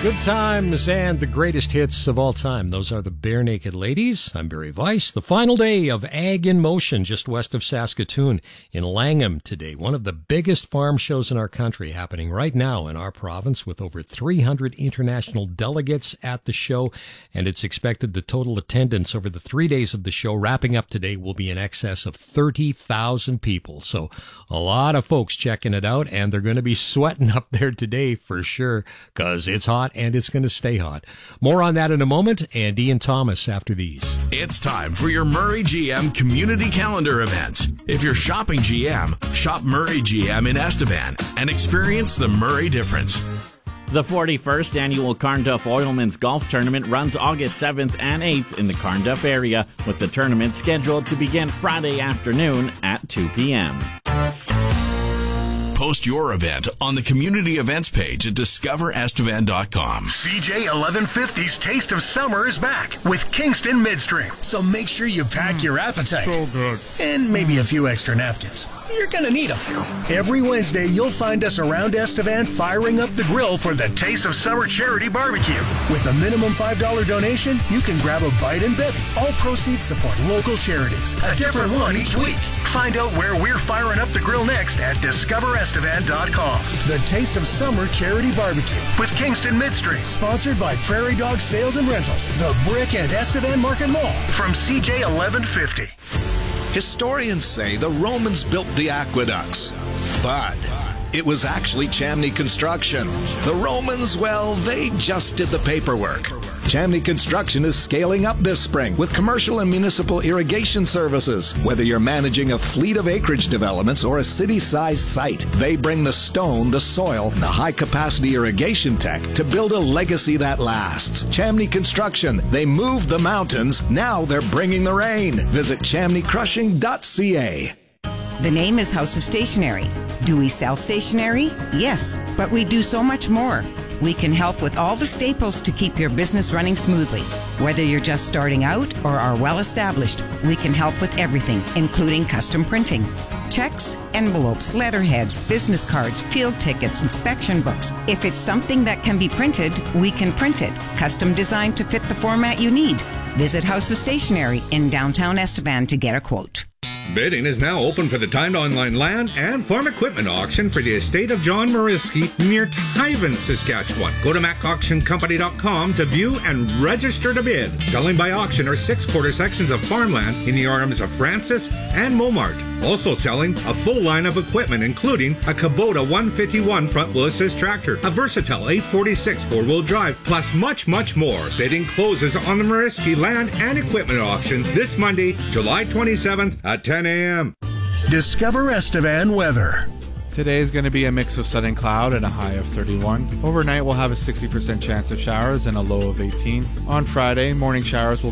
Good times and the greatest hits of all time. Those are the Bare Naked Ladies. I'm Barry Weiss. The final day of Ag in Motion just west of Saskatoon in Langham today. One of the biggest farm shows in our country happening right now in our province with over 300 international delegates at the show. And it's expected the total attendance over the 3 days of the show wrapping up today will be in excess of 30,000 people. So a lot of folks checking it out, and they're going to be sweating up there today for sure because it's hot. And it's going to stay hot. More on that in a moment, and Ian Thomas after these. It's time for your Murray GM Community Calendar event. If you're shopping GM, shop Murray GM in Estevan and experience the Murray difference. The 41st Annual Carnduff Oilman's Golf Tournament runs August 7th and 8th in the Carnduff area, with the tournament scheduled to begin Friday afternoon at 2 p.m. Post your event on the community events page at discoverestevan.com. CJ 1150's Taste of Summer is back with Kingston Midstream. So make sure you pack your appetite. So good. And maybe a few extra napkins. You're going to need them. Every Wednesday, you'll find us around Estevan firing up the grill for the Taste of Summer Charity Barbecue. With a minimum $5 donation, you can grab a bite and bevy. All proceeds support local charities. A different one each week. Find out where we're firing up the grill next at discoverestevan.com. The Taste of Summer Charity Barbecue with Kingston Midstream. Sponsored by Prairie Dog Sales and Rentals, the Brick and Estevan Market Mall. From CJ 1150. Historians say the Romans built the aqueducts, but it was actually Chamney Construction. The Romans, well, they just did the paperwork. Chamney Construction is scaling up this spring with commercial and municipal irrigation services. Whether you're managing a fleet of acreage developments or a city-sized site, they bring the stone, the soil, and the high-capacity irrigation tech to build a legacy that lasts. Chamney Construction, they moved the mountains, now they're bringing the rain. Visit chamneycrushing.ca. The name is House of Stationery. Do we sell stationery? Yes, but we do so much more. We can help with all the staples to keep your business running smoothly. Whether you're just starting out or are well established, we can help with everything, including custom printing. Checks, envelopes, letterheads, business cards, field tickets, inspection books. If it's something that can be printed, we can print it. Custom designed to fit the format you need. Visit House of Stationery in downtown Estevan to get a quote. Bidding is now open for the timed online land and farm equipment auction for the estate of John Mariski near Tyven, Saskatchewan. Go to macauctioncompany.com to view and register to bid. Selling by auction are 6-quarter sections of farmland in the arms of Francis and Momart. Also selling a full line of equipment, including a Kubota 151 front wheel assist tractor, a Versatile 846 four-wheel drive, plus much, much more. Bidding closes on the Mariski land and equipment auction this Monday, July 27th at 10 a.m. Discover Estevan weather. Today is going to be a mix of sun and cloud and a high of 31. Overnight, we'll have a 60% chance of showers and a low of 18. On Friday, morning showers will